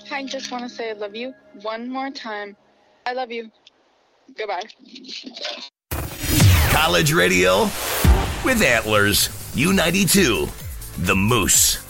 I just want to say I love you one more time. I love you. Goodbye. College radio with Antlers. U92, the Moose.